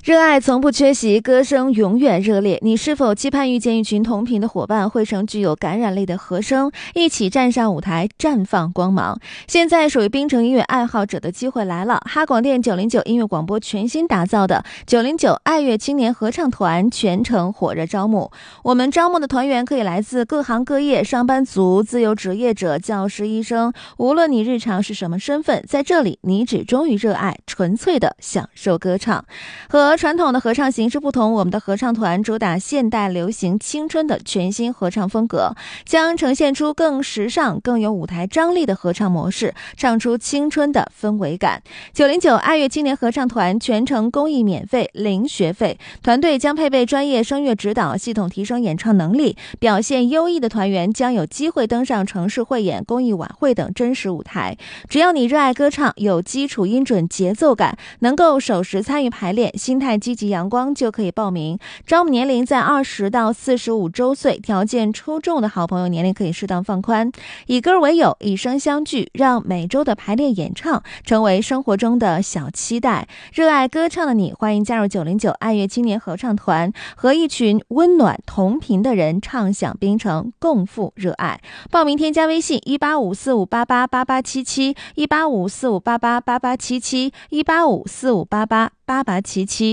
热爱从不缺席，歌声永远热烈。你是否期盼遇见一群同频的伙伴，汇成具有感染力的和声，一起站上舞台，绽放光芒？现在属于槟城音乐爱好者的机会来了！哈广电909音乐广播全新打造的909爱乐青年合唱团全程火热招募。我们招募的团员可以来自各行各业，上班族、自由职业者、教师、医生，无论你日常是什么身份，在这里你只忠于热爱，纯粹的享受歌唱。和传统的合唱形式不同，我们的合唱团主打现代流行青春的全新合唱风格，将呈现出更时尚、更有舞台张力的合唱模式，唱出青春的氛围感。909爱乐青年合唱团全程公益免费，零学费，团队将配备专业声乐指导，系统提升演唱能力，表现优异的团员将有机会登上城市汇演、公益晚会等真实舞台。只要你热爱歌唱，有基础音准、节奏感，能够守时参与排练，心态积极阳光，就可以报名。招募年龄在20到45周岁，条件出众的好朋友年龄可以适当放宽。以歌为友，以声相聚，让每周的排练演唱成为生活中的小期待。热爱歌唱的你，欢迎加入909爱乐青年合唱团，和一群温暖同频的人唱响槟城，共赴热爱。报名添加微信18545888877，18545888877，18545888877。